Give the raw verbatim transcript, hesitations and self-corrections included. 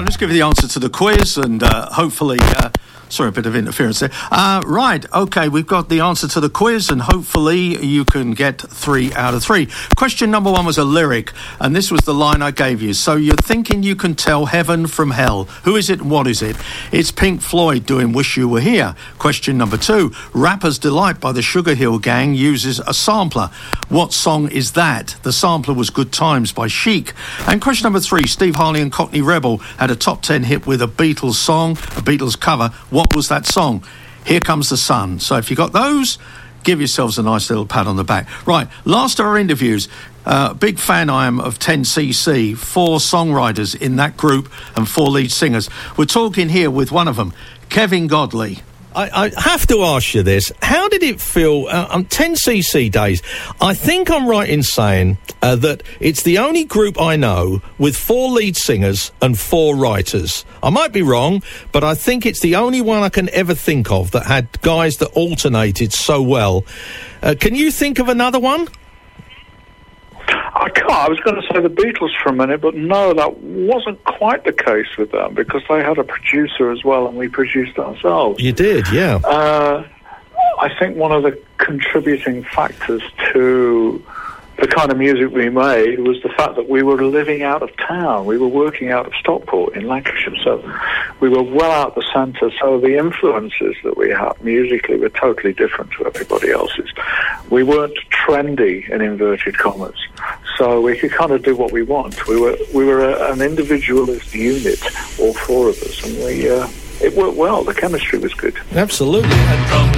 let's give you the answer to the quiz, and uh, hopefully... Uh, Sorry, a bit of interference there. Uh, right, OK, we've got the answer to the quiz, and hopefully you can get three out of three. Question number one was a lyric, and this was the line I gave you. So you're thinking you can tell heaven from hell. Who is it and what is it? It's Pink Floyd doing Wish You Were Here. Question number two, Rapper's Delight by the Sugar Hill Gang uses a sampler. What song is that? The sampler was Good Times by Chic. And question number three, Steve Harley and Cockney Rebel had a top ten hit with a Beatles song, a Beatles cover. What was that song? Here Comes the Sun. So if you got those, give yourselves a nice little pat on the back. Right, last of our interviews. Uh, big fan I am of ten C C, four songwriters in that group and four lead singers. We're talking here with one of them, Kevin Godley. I, I have to ask you this. How did it feel uh, on ten C C days? I think I'm right in saying uh, that it's the only group I know with four lead singers and four writers. I might be wrong, but I think it's the only one I can ever think of that had guys that alternated so well. Uh, can you think of another one? I can't. I was going to say the Beatles for a minute, but no, that wasn't quite the case with them because they had a producer as well, and we produced ourselves. You did, yeah. Uh, I think one of the contributing factors to the kind of music we made was the fact that we were living out of town. We were working out of Stockport in Lancashire, so we were well out the centre, so the influences that we had musically were totally different to everybody else's. We weren't trendy, in inverted commas, so we could kind of do what we want. We were we were a, an individualist unit, all four of us, and we uh, it worked well. The chemistry was good. Absolutely.